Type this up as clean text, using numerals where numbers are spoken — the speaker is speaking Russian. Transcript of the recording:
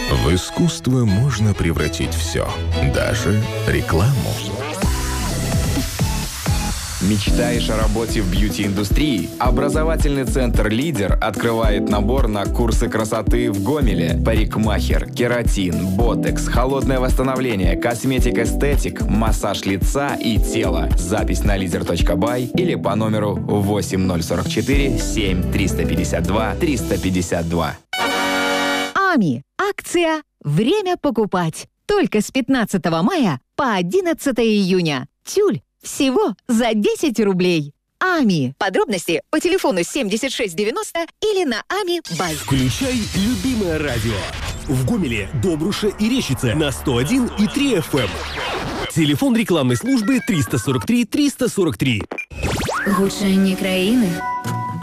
В искусство можно превратить все, даже рекламу. Мечтаешь о работе в бьюти-индустрии? Образовательный центр «Лидер» открывает набор на курсы красоты в Гомеле. Парикмахер, кератин, ботекс, холодное восстановление, косметик-эстетик, массаж лица и тела. Запись на leader.by или по номеру 8044 7 352 352. АМИ. Акция «Время покупать». Только с 15 мая по 11 июня. Тюль всего за 10 рублей. АМИ. Подробности по телефону 7690 или на АМИ.бай. Включай любимое радио. В Гомеле, Добруше и Рещице на 101 и 3 FM. Телефон рекламной службы 343 343. Гучання країни